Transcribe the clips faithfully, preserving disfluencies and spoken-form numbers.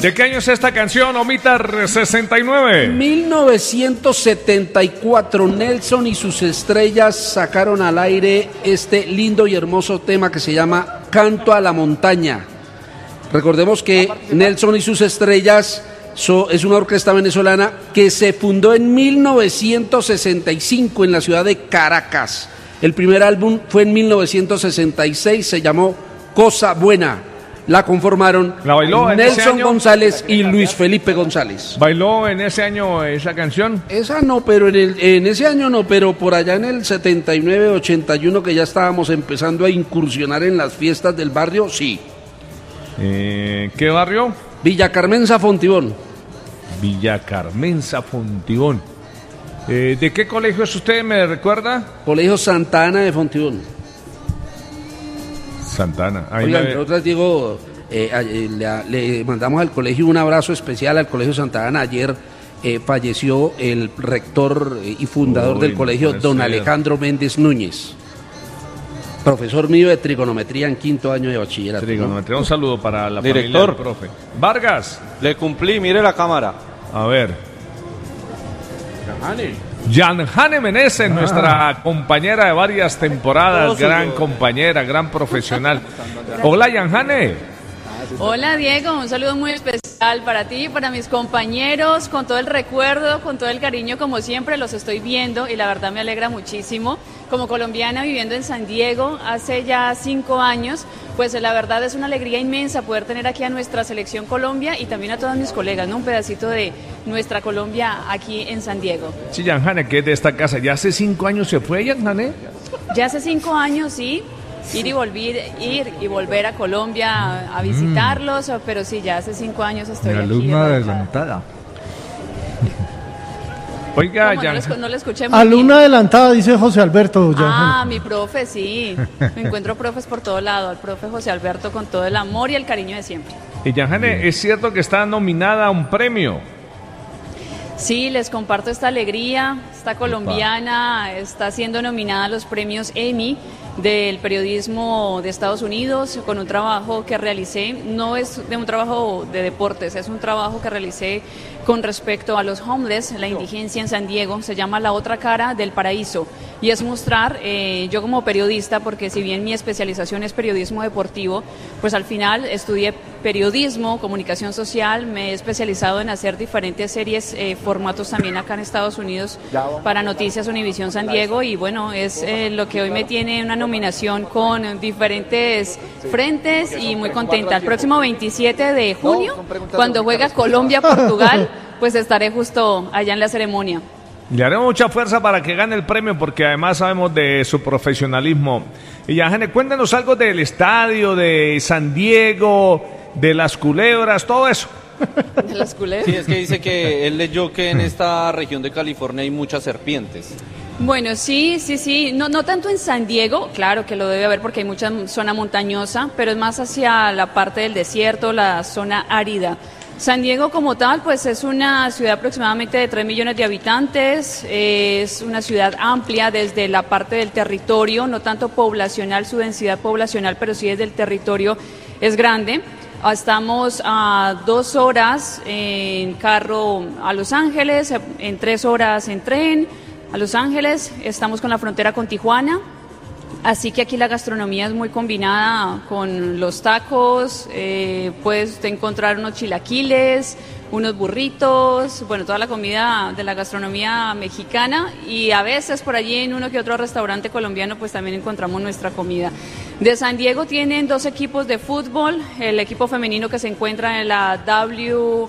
¿De qué año es esta canción, Omitar sesenta y nueve? mil novecientos setenta y cuatro, Nelson y sus estrellas sacaron al aire este lindo y hermoso tema que se llama Canto a la Montaña. Recordemos que Nelson y sus estrellas so, es una orquesta venezolana que se fundó en mil novecientos sesenta y cinco en la ciudad de Caracas. El primer álbum fue en mil novecientos sesenta y seis, se llamó Cosa Buena. La conformaron ¿La bailó en ese Nelson año? González y Luis Felipe González. ¿Bailó en ese año esa canción? Esa no, pero en, el, en ese año no, pero por allá en el setenta y nueve, ochenta y uno que ya estábamos empezando a incursionar en las fiestas del barrio, sí. Eh, ¿Qué barrio? Villa Carmenza, Fontibón. Villa Carmenza, Fontibón. Eh, ¿De qué colegio es usted, me recuerda? Colegio Santa Ana de Fontibón. Santana. Ahí Oiga, me... entre otras digo, eh, eh, le, le mandamos al colegio un abrazo especial al Colegio Santa Ana. Ayer eh, falleció el rector y fundador Uy, del colegio, no don ser. Alejandro Méndez Núñez. Profesor mío de trigonometría en quinto año de bachillerato. Trigonometría, un saludo para la Director. familia del profe. Vargas. Le cumplí, mire la cámara. A ver. Yanjane Meneses, ah. nuestra compañera de varias temporadas, gran compañera, gran profesional. Hola, Yanjane. Hola, Diego, un saludo muy especial para ti, para mis compañeros, con todo el recuerdo, con todo el cariño, como siempre, los estoy viendo y la verdad me alegra muchísimo. Como colombiana viviendo en San Diego hace ya cinco años, pues la verdad es una alegría inmensa poder tener aquí a nuestra selección Colombia y también a todos mis colegas, ¿no? Un pedacito de nuestra Colombia aquí en San Diego. Sí, Yanjane, que es de esta casa. ¿Ya hace cinco años se fue, Yanjane? Ya hace cinco años, sí. Ir y volver, ir y volver a Colombia a, a visitarlos, mm. pero sí, ya hace cinco años estoy Mi aquí. alumna adelantada. Oiga, ya. No, no le escuché muy alumna bien. adelantada, dice José Alberto. Ah, mi profe, sí. Me encuentro profes por todo lado. Al profe José Alberto con todo el amor y el cariño de siempre. Y Yanjane, ¿es cierto que está nominada a un premio? Sí, les comparto esta alegría. Esta colombiana está siendo nominada a los premios Emmy del periodismo de Estados Unidos con un trabajo que realicé, no es de un trabajo de deportes, es un trabajo que realicé con respecto a los homeless, la indigencia en San Diego. Se llama La Otra Cara del Paraíso y es mostrar, eh, yo como periodista, porque si bien mi especialización es periodismo deportivo, pues al final estudié periodismo, comunicación social, me he especializado en hacer diferentes series, eh, formatos también acá en Estados Unidos para Noticias Univisión San Diego y bueno, es eh, lo que hoy me tiene una nominación con diferentes frentes y muy contenta. El próximo veintisiete de junio, cuando juega Colombia-Portugal, pues estaré justo allá en la ceremonia. Le haremos mucha fuerza para que gane el premio porque además sabemos de su profesionalismo. Y Yanjane, cuéntanos algo del estadio, de San Diego, de las culebras, todo eso. ¿De las culebras? Sí, es que dice que él leyó que en esta región de California hay muchas serpientes. Bueno, sí, sí, sí, no, no tanto en San Diego, claro que lo debe haber porque hay mucha zona montañosa, pero es más hacia la parte del desierto, la zona árida. San Diego como tal, pues es una ciudad aproximadamente de tres millones de habitantes, es una ciudad amplia desde la parte del territorio, no tanto poblacional, su densidad poblacional, pero sí desde el territorio es grande. Estamos a dos horas en carro a Los Ángeles, en tres horas en tren a Los Ángeles, estamos con la frontera con Tijuana. Así que aquí la gastronomía es muy combinada con los tacos, eh, puedes usted encontrar unos chilaquiles, unos burritos, bueno, toda la comida de la gastronomía mexicana y a veces por allí en uno que otro restaurante colombiano pues también encontramos nuestra comida. De San Diego tienen dos equipos de fútbol, el equipo femenino que se encuentra en la W...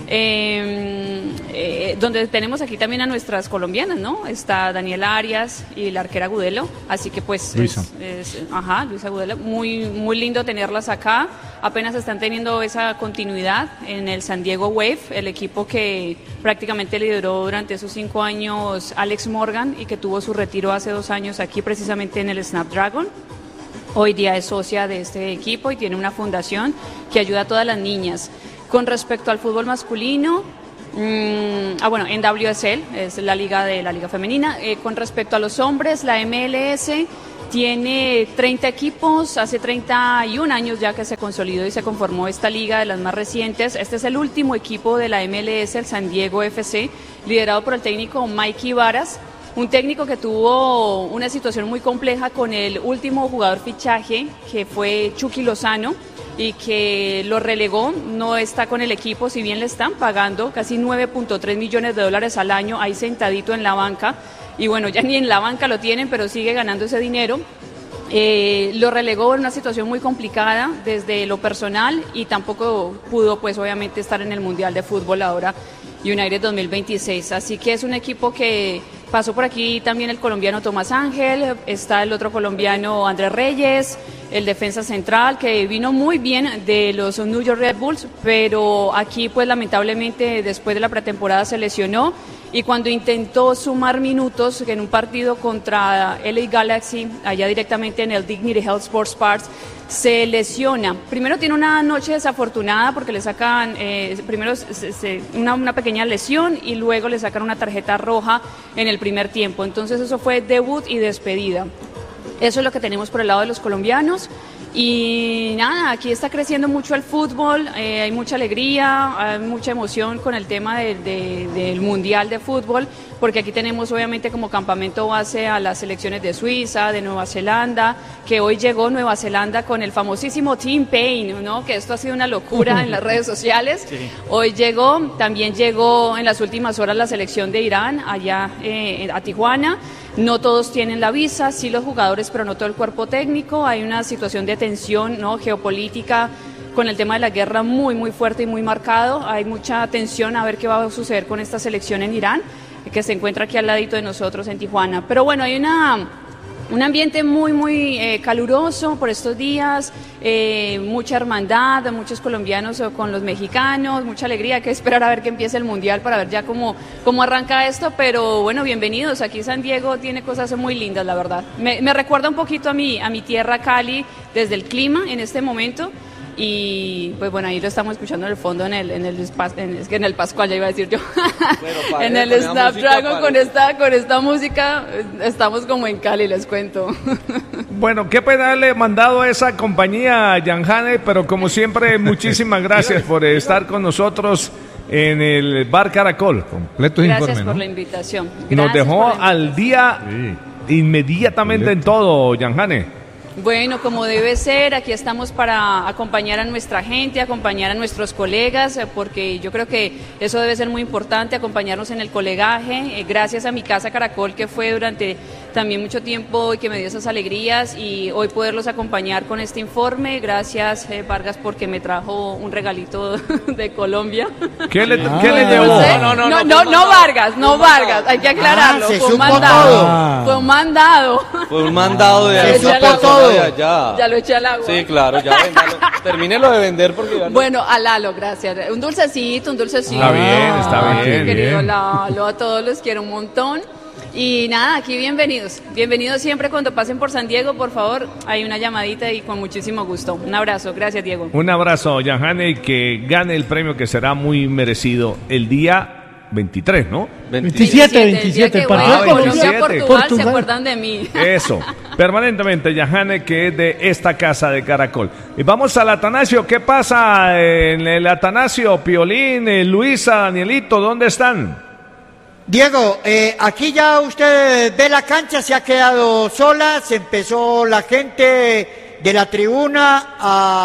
Eh, eh, donde tenemos aquí también a nuestras colombianas, ¿no? Está Daniela Arias y la arquera Gudelo, así que pues Luisa. Es, es, ajá, Luisa Gudelo, muy, muy lindo tenerlas acá, apenas están teniendo esa continuidad en el San Diego Wave, el equipo que prácticamente lideró durante esos cinco años Alex Morgan y que tuvo su retiro hace dos años aquí precisamente en el Snapdragon. Hoy día es socia de este equipo y tiene una fundación que ayuda a todas las niñas. Con respecto al fútbol masculino, mmm, ah bueno, en W S L, es la liga de la liga femenina. Eh, con respecto a los hombres, la M L S tiene treinta equipos, hace treinta y un años ya que se consolidó y se conformó esta liga de las más recientes. Este es el último equipo de la M L S, el San Diego F C, liderado por el técnico Mikey Varas, un técnico que tuvo una situación muy compleja con el último jugador fichaje, que fue Chucky Lozano, y que lo relegó, no está con el equipo, si bien le están pagando casi nueve punto tres millones de dólares al año, ahí sentadito en la banca. Y bueno, ya ni en la banca lo tienen, pero sigue ganando ese dinero. Eh, lo relegó en una situación muy complicada desde lo personal y tampoco pudo, pues obviamente, estar en el Mundial de Fútbol ahora, United dos mil veintiséis. Así que es un equipo que pasó por aquí también el colombiano Tomás Ángel, está el otro colombiano Andrés Reyes, el defensa central, que vino muy bien de los New York Red Bulls, pero aquí pues lamentablemente después de la pretemporada se lesionó. Y cuando intentó sumar minutos en un partido contra L A Galaxy, allá directamente en el Dignity Health Sports Park, se lesiona. Primero tiene una noche desafortunada porque le sacan eh, primero se, se, una, una pequeña lesión y luego le sacan una tarjeta roja en el primer tiempo. Entonces eso fue debut y despedida. Eso es lo que tenemos por el lado de los colombianos. Y nada, aquí está creciendo mucho el fútbol, eh, hay mucha alegría, hay mucha emoción con el tema de, de, del Mundial de Fútbol, porque aquí tenemos obviamente como campamento base a las selecciones de Suiza, de Nueva Zelanda, que hoy llegó Nueva Zelanda con el famosísimo Team Payne, ¿no? Que esto ha sido una locura en las redes sociales. Sí. Hoy llegó, también llegó en las últimas horas la selección de Irán allá eh, a Tijuana. No todos tienen la visa, sí los jugadores, pero no todo el cuerpo técnico. Hay una situación de tensión, ¿no?, geopolítica con el tema de la guerra muy, muy fuerte y muy marcado. Hay mucha tensión a ver qué va a suceder con esta selección en Irán, que se encuentra aquí al ladito de nosotros en Tijuana. Pero bueno, hay una... un ambiente muy, muy eh, caluroso por estos días, eh, mucha hermandad, muchos colombianos con los mexicanos, mucha alegría. Hay que esperar a ver que empiece el Mundial para ver ya cómo, cómo arranca esto, pero bueno, bienvenidos. Aquí San Diego tiene cosas muy lindas, la verdad. Me, me recuerda un poquito a mi, a mi tierra Cali desde el clima en este momento. Y pues bueno, ahí lo estamos escuchando en el fondo en el en el en, es que en el Pascual ya iba a decir yo bueno, en el Snapdragon con esta con esta música estamos como en Cali, les cuento. Bueno, qué pena haberle mandado a esa compañía, Yanjane, pero como siempre muchísimas gracias por estar con nosotros en el Bar Caracol. Completo gracias informe, por ¿no? la invitación. Y nos dejó al día sí. inmediatamente en todo, Yanjane. Bueno, como debe ser, aquí estamos para acompañar a nuestra gente, acompañar a nuestros colegas, porque yo creo que eso debe ser muy importante, acompañarnos en el colegaje. Gracias a mi casa Caracol, que fue durante también mucho tiempo y que me dio esas alegrías, y hoy poderlos acompañar con este informe. Gracias, eh, Vargas, porque me trajo un regalito de Colombia. ¿Qué le, ah. ¿qué le llevó? No, sé, no, no, no, no, no, no Vargas, no Vargas, hay que aclararlo. Ah, fue un mandado, Ah. fue un mandado. Fue un mandado de Se una echó persona todo. de allá. Ya lo eché al agua. Sí, claro, ya véndalo. Termínelo de vender porque ya no. Bueno, a Lalo, gracias. Un dulcecito, un dulcecito. Está bien, está Ay, bien, querido bien. Lalo, a todos los quiero un montón. Y nada, aquí bienvenidos. Bienvenidos siempre cuando pasen por San Diego, por favor. Hay una llamadita y con muchísimo gusto. Un abrazo. Gracias, Diego. Un abrazo, Yanjane, y que gane el premio que será muy merecido el día veintitrés, ¿no? veintisiete, veintisiete, el día que partido juegue Colombia, veintisiete. Portugal, Portugal. se acuerdan de mí. Eso, permanentemente, Yanjane, que es de esta casa de Caracol. Y vamos al Atanasio. ¿Qué pasa en el Atanasio? Piolín, eh, Luisa, Danielito, ¿dónde están? Diego, eh, aquí ya usted ve la cancha, se ha quedado sola, se empezó la gente de la tribuna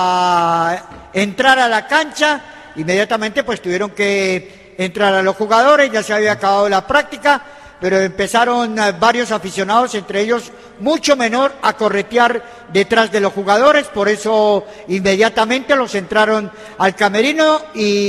a entrar a la cancha, inmediatamente pues tuvieron que entrar a los jugadores, ya se había acabado la práctica, pero empezaron eh, varios aficionados, entre ellos mucho menor, a corretear detrás de los jugadores, por eso inmediatamente los entraron al camerino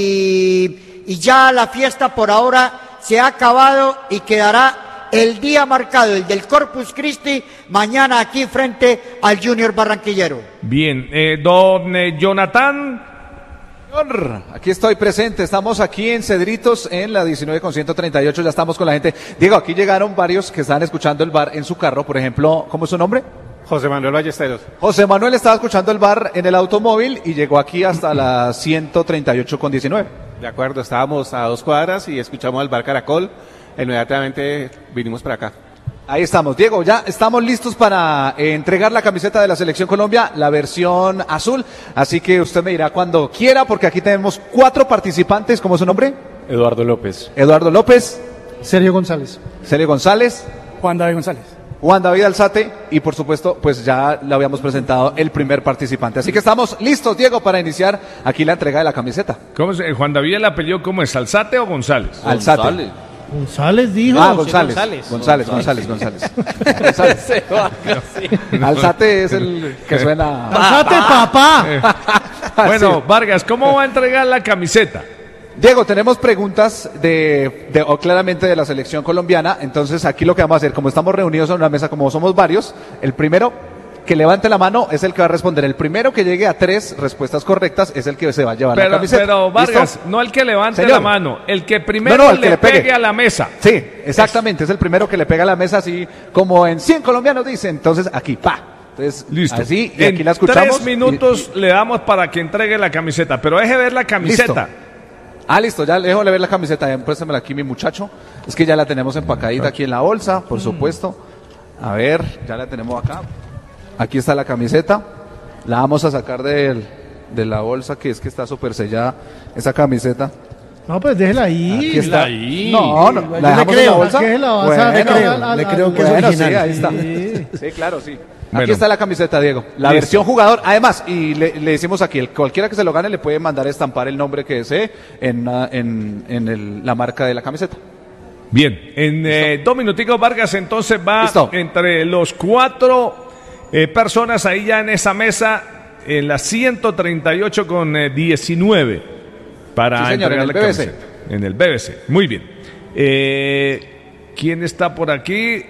y, y ya la fiesta por ahora se ha acabado y quedará el día marcado, el del Corpus Christi, mañana aquí frente al Junior Barranquillero. Bien, eh, don eh, Jonathan. Señor, aquí estoy presente, estamos aquí en Cedritos en la diecinueve con ciento treinta y ocho, ya estamos con la gente. Diego, aquí llegaron varios que están escuchando el bar en su carro, por ejemplo, ¿cómo es su nombre? José Manuel Ballesteros. José Manuel estaba escuchando el bar en el automóvil y llegó aquí hasta la ciento treinta y ocho con diecinueve. De acuerdo, estábamos a dos cuadras y escuchamos al bar Caracol. Inmediatamente vinimos para acá. Ahí estamos. Diego, ya estamos listos para eh, entregar la camiseta de la Selección Colombia, la versión azul. Así que usted me dirá cuando quiera, porque aquí tenemos cuatro participantes. ¿Cómo es su nombre? Eduardo López. Eduardo López. Sergio González. Sergio González. Juan David González. Juan David Alzate. Y por supuesto, pues ya le habíamos presentado el primer participante. Así que estamos listos, Diego, para iniciar aquí la entrega de la camiseta. ¿Cómo se, Juan David, el apellido cómo es? ¿Alzate o González? Alzate. González. González dijo. Ah, González. González, González, González. González. González. Se va, sí. Alzate es el que suena. ¡Alzate, papá! Bueno, Sí. Vargas, ¿cómo va a entregar la camiseta? Diego, tenemos preguntas de, de o claramente de la selección colombiana. Entonces aquí lo que vamos a hacer, como estamos reunidos en una mesa, como somos varios, el primero que levante la mano es el que va a responder. El primero que llegue a tres respuestas correctas es el que se va a llevar Pero, la camiseta. pero Vargas, ¿Listo? no el que levante Señor. la mano, el que primero No, no, el le, que le pegue. pegue. a la mesa. Sí, exactamente, es el primero que le pega a la mesa, así como en cien colombianos dicen. Entonces aquí, pa. Entonces, Listo. así, y en aquí la escuchamos. tres minutos le damos para que entregue la camiseta, pero deje ver la camiseta. Listo. Ah, listo, ya le dejo ver la camiseta, ya préstamela aquí mi muchacho. Es que ya la tenemos empacadita aquí en la bolsa, por supuesto. A ver, ya la tenemos acá. Aquí está la camiseta. La vamos a sacar del, de la bolsa, que es que está súper sellada esa camiseta. No, pues déjela ahí. Aquí está. ahí. No, no, Yo la le dejamos en creo, la bolsa. que la vas a- Bueno, le creo, al- le al- creo que es bueno, original. sí, ahí está. Sí. Sí, claro, sí. Aquí Bueno. está la camiseta, Diego. La Listo. versión jugador. Además, y le, le decimos aquí, el, cualquiera que se lo gane le puede mandar a estampar el nombre que desee en, ah, en, en el- la marca de la camiseta. Bien, en eh, dos minuticos Vargas entonces va Listo. entre los cuatro eh, personas ahí ya en esa mesa, en la ciento treinta y ocho con eh, diecinueve para Sí, señor, entregar en la el B B C. camiseta. En el B B C, muy bien. Eh, ¿Quién está por aquí?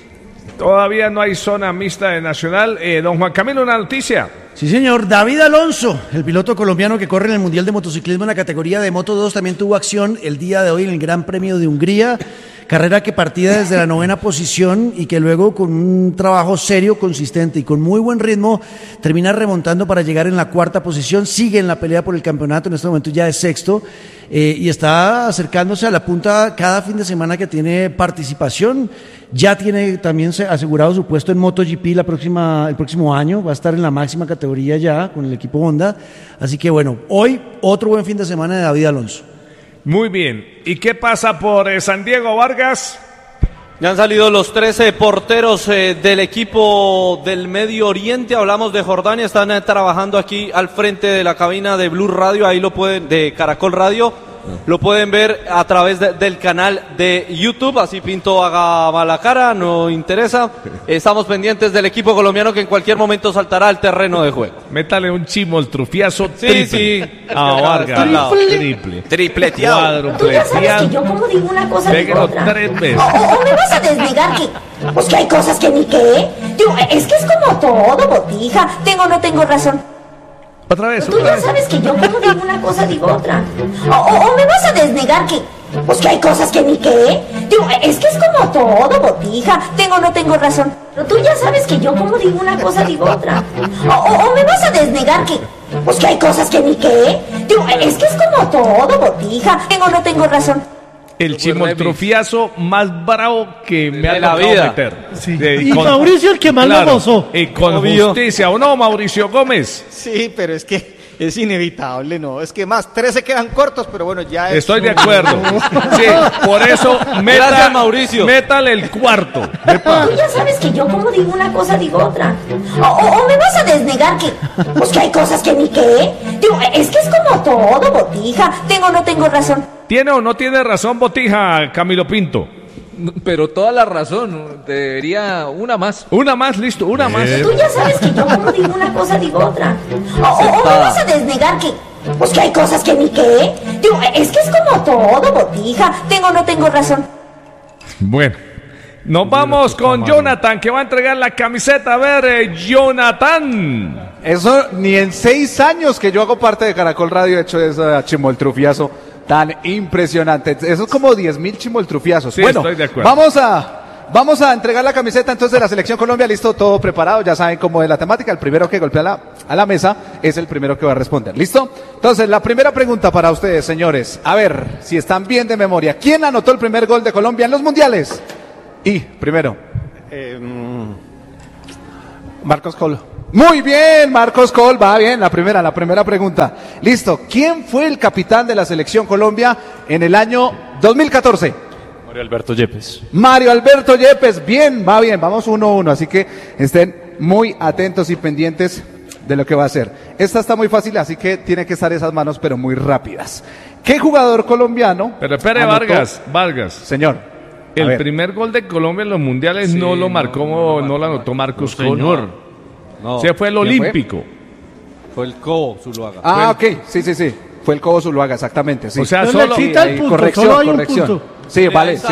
Todavía no hay zona mixta de Nacional. Eh, don Juan Camilo, una noticia. Sí, señor. David Alonso, el piloto colombiano que corre en el Mundial de Motociclismo en la categoría de Moto dos, también tuvo acción el día de hoy en el Gran Premio de Hungría. Carrera que partía desde la novena posición y que luego con un trabajo serio, consistente y con muy buen ritmo termina remontando para llegar en la cuarta posición. Sigue en la pelea por el campeonato, en este momento ya es sexto eh, y está acercándose a la punta cada fin de semana que tiene participación. Ya tiene también asegurado su puesto en MotoGP la próxima, el próximo año. Va a estar en la máxima categoría ya con el equipo Honda. Así que bueno, hoy otro buen fin de semana de David Alonso. Muy bien. ¿Y qué pasa por eh, San Diego, Vargas? Ya han salido los trece porteros eh, del equipo del Medio Oriente. Hablamos de Jordania, están eh, trabajando aquí al frente de la cabina de Blue Radio, ahí lo pueden, de Caracol Radio. Lo pueden ver a través de, del canal de YouTube, así Pinto haga mala cara, no interesa. Estamos pendientes del equipo colombiano que en cualquier momento saltará al terreno de juego. Métale un chimoltrufiazo Sí, triple. sí. A Vargas. Está al lado. Triple. Tripleteado. Tú ya sabes que Cuádrupleteado. yo como digo una cosa digo Péguelo otra. tres veces. O, o- o me vas a desnegar que, pues que hay cosas que ni qué. Digo, es que es como todo, botija. Tengo o no tengo razón. Otra vez, Tú otra ya vez. sabes que yo como digo una cosa digo otra. O, o- o me vas a desnegar que, pues que hay cosas que ni qué. Digo, es que es como todo, botija. Tengo o no tengo razón. Pero tú ya sabes que yo como digo una cosa digo otra. O, o- o me vas a desnegar que, pues que hay cosas que ni qué. Digo, es que es como todo, botija. Tengo o no tengo razón. El chimoltrufiazo más bravo que me ha De la tocado vida. meter. Sí. De- Y Mauricio el que más lo gozó. Y con Obvio. justicia, ¿o no, Mauricio Gómez? Sí, pero es que es inevitable, ¿no? Es que más, tres se quedan cortos, pero bueno, ya es... Estoy de acuerdo. Sí, por eso meta, Gracias, Mauricio. métale el cuarto. Tú ya sabes que yo como digo una cosa digo otra. O, o- o me vas a desnegar que, pues que hay cosas que ni qué. Digo, es que es como todo, botija. Tengo o no tengo razón. ¿Tiene o no tiene razón, Botija, Camilo Pinto? Pero toda la razón, debería una más. Una más, listo, una más. Tú ya sabes que yo como digo una cosa digo otra. O, o- o me vas a desnegar que, pues que hay cosas que ni qué. Digo, es que es como todo, botija. Tengo o no tengo razón. Bueno, nos vamos con Jonathan, que va a entregar la camiseta. A ver, eh, Jonathan. Eso ni en seis años que yo hago parte de Caracol Radio he hecho ese chimoltrufiazo tan impresionante. Eso es como diez mil chimoltrufiazos. Sí, bueno, estoy de acuerdo. vamos a... Vamos a entregar la camiseta entonces de la Selección Colombia, listo, todo preparado, ya saben cómo es la temática, el primero que golpea la, a la mesa es el primero que va a responder, ¿listo? Entonces, la primera pregunta para ustedes, señores, a ver, si están bien de memoria, ¿quién anotó el primer gol de Colombia en los mundiales? Y, primero, Eh, mm, Marcos Colo. Muy bien, Marcos Col, va bien, la primera, la primera pregunta. Listo, ¿quién fue el capitán de la Selección Colombia en el año dos mil catorce? Mario Alberto Yepes. Mario Alberto Yepes, bien, va bien, vamos uno a uno, así que estén muy atentos y pendientes de lo que va a hacer. Esta está muy fácil, así que tiene que estar esas manos, pero muy rápidas. ¿Qué jugador colombiano? Pero espere, anotó- Vargas, Vargas. Señor. a El ver. primer gol de Colombia en los mundiales Sí, no lo no, marcó, no no, lo lo anotó Marcos No, Colo. señor. No. Se fue el ¿Quién fue? olímpico. Fue el Cobo Zuluaga. Ah, ok, sí, sí, sí. Fue el Cobo Zuluaga, exactamente, sí. O sea, No le solo. quita el ahí, punto, corrección, solo hay un corrección. punto. Sí, vale, sí,